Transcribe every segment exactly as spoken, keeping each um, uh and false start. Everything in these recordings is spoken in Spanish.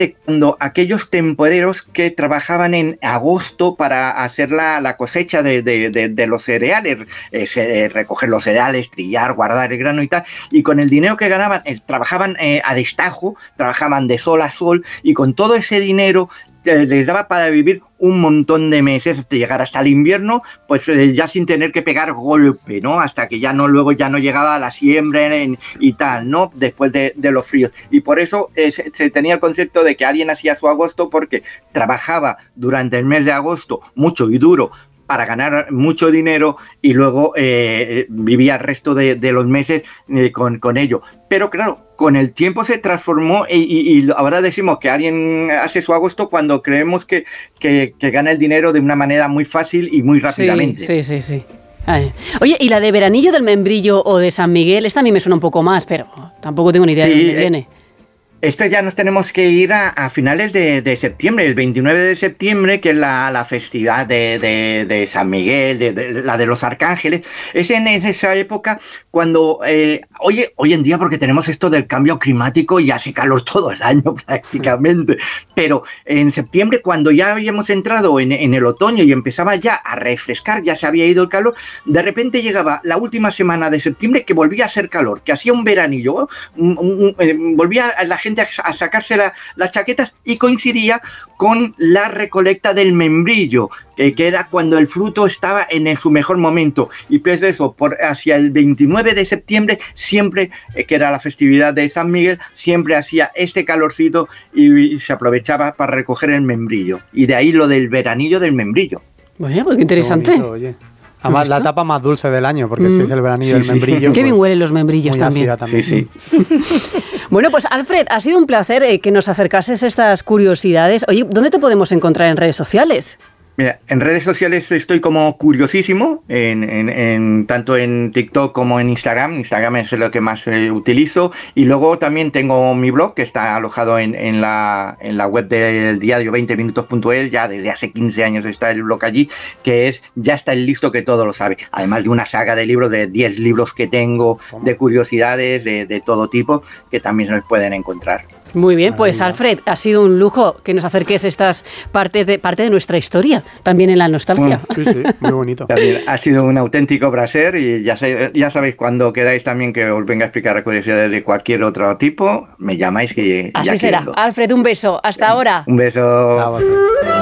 cuando aquellos temporeros que trabajaban en agosto para hacer la, la cosecha de, de, de, de los cereales, eh, se, eh, recoger los cereales, trillar, guardar el grano y tal, y con el dinero que ganaban, eh, trabajaban eh, a destajo, trabajaban de sol a sol, y con todo ese dinero eh, les daba para vivir un montón de meses, hasta llegar hasta el invierno, pues eh, ya sin tener que pegar golpe, ¿no? Hasta que ya no, luego ya no llegaba a la siembra en, y tal, ¿no? Después de, de los fríos. Y por eso eh, se, se tenía el concepto de que alguien hacía su agosto porque trabajaba durante el mes de agosto mucho y duro para ganar mucho dinero y luego eh, vivía el resto de, de los meses eh, con, con ello. Pero claro, con el tiempo se transformó y, y, y ahora decimos que alguien hace su agosto cuando creemos que, que, que gana el dinero de una manera muy fácil y muy rápidamente. Sí, sí, sí, sí. Ay. Oye, ¿y la de Veranillo del Membrillo o de San Miguel? Esta a mí me suena un poco más, pero tampoco tengo ni idea sí, de dónde viene. Eh, Esto ya nos tenemos que ir a, a finales de, de septiembre, el veintinueve de septiembre, que es la, la festividad de, de, de San Miguel, de, de, la de los arcángeles. Es en esa época cuando, eh, oye, hoy en día, porque tenemos esto del cambio climático y hace calor todo el año prácticamente, pero en septiembre, cuando ya habíamos entrado en, en el otoño y empezaba ya a refrescar, ya se había ido el calor, de repente llegaba la última semana de septiembre que volvía a hacer calor, que hacía un veranillo, un, un, un, volvía a la gente a sacarse la, las chaquetas y coincidía con la recolecta del membrillo, que, que era cuando el fruto estaba en el, su mejor momento. Y pues eso, por hacia el veintinueve de septiembre, siempre, eh, que era la festividad de San Miguel, siempre hacía este calorcito y, y se aprovechaba para recoger el membrillo. Y de ahí lo del veranillo del membrillo. Bueno, pues qué interesante. Qué bonito, oye. Además, la etapa más dulce del año, porque mm. si es el veranillo sí, del membrillo. Sí. Qué pues, bien huelen los membrillos también. también. Sí, sí. Bueno, pues Alfred, ha sido un placer eh, que nos acercases estas curiosidades. Oye, ¿dónde te podemos encontrar en redes sociales? Mira, en redes sociales estoy como curiosísimo, en, en, en, tanto en TikTok como en Instagram. Instagram es lo que más eh, utilizo. Y luego también tengo mi blog, que está alojado en, en, la, en la web del diario veinte minutos punto es. Ya desde hace quince años está el blog allí, que es Ya está el listo que todo lo sabe. Además de una saga de libros, de diez libros que tengo, de curiosidades de, de todo tipo, que también se los pueden encontrar. Muy bien, pues Alfred, ha sido un lujo que nos acerques estas partes de parte de nuestra historia, también en la nostalgia. Bueno, sí, sí, muy bonito. También ha sido un auténtico placer y ya, sé, ya sabéis, cuando queráis también que os venga a explicar curiosidades de cualquier otro tipo, me llamáis que así ya será. Vengo. Alfred, un beso. Hasta ahora. Un beso. Chao, Alfred.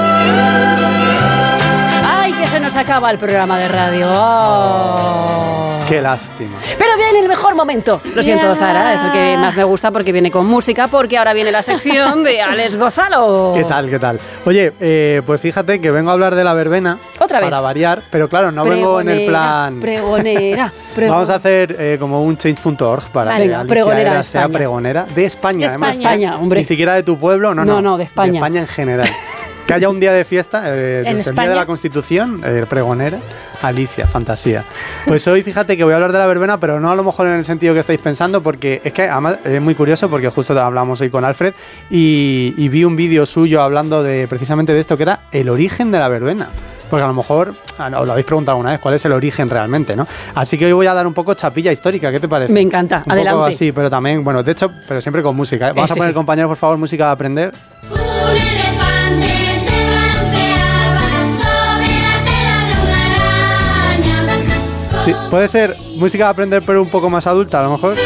¡Ay, que se nos acaba el programa de radio! Oh. ¡Qué lástima! Pero viene el mejor momento. Lo siento, yeah. Sara, es el que más me gusta porque viene con música, porque ahora viene la sección de Alex Gonzalo. ¿Qué tal, qué tal? Oye, eh, pues fíjate que vengo a hablar de la verbena. Otra vez. Para variar, pero claro, no pregonera, vengo en el plan... Pregonera, pregonera. Vamos a hacer eh, como un change punto org para vale, que Alicia pregonera Era sea pregonera de España, de además. España, España, hombre. Ni siquiera de tu pueblo, no, no. No, no, de España. De España en general. Que haya un día de fiesta, eh, ¿En el España? día de la Constitución, eh, pregonera, Alicia, fantasía. Pues hoy fíjate que voy a hablar de la verbena, pero no a lo mejor en el sentido que estáis pensando, porque es que además es muy curioso, porque justo hablamos hoy con Alfred y, y vi un vídeo suyo hablando de precisamente de esto, que era el origen de la verbena. Porque a lo mejor os lo habéis preguntado alguna vez, cuál es el origen realmente, ¿no? Así que hoy voy a dar un poco chapilla histórica, ¿qué te parece? Me encanta, un adelante. Un poco así, pero también, bueno, de hecho, pero siempre con música, ¿eh? Vamos Ese a poner, sí. compañero, por favor, música de aprender. Un elefante se balanceaba sobre la tela de una araña. Sí, puede ser música de aprender, pero un poco más adulta, a lo mejor.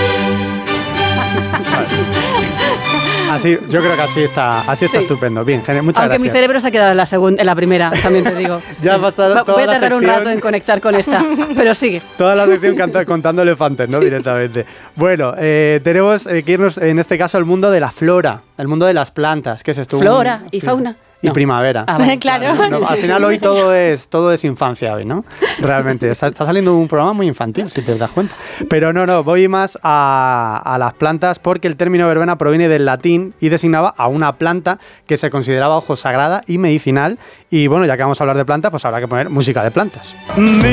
Así, yo creo que así está, así está sí. estupendo. Bien, muchas Aunque gracias. Aunque mi cerebro se ha quedado en la segunda, en la primera, también te digo. Ya va a estar toda Voy a tardar la sección, un rato en conectar con esta, pero sigue. Toda la sección canta, contando elefantes, ¿no? Sí. Directamente. Bueno, eh, tenemos eh, que irnos, en este caso, al mundo de la flora, el mundo de las plantas. ¿Qué es esto? Flora un, y fauna. Y no. primavera. Ah, vale. Claro. No, no, al final hoy todo es todo es infancia hoy, ¿no? Realmente. Está, está saliendo un programa muy infantil, si te das cuenta. Pero no, no, voy más a, a las plantas porque el término verbena proviene del latín y designaba a una planta que se consideraba ojo sagrada y medicinal. Y bueno, ya que vamos a hablar de plantas, pues habrá que poner música de plantas.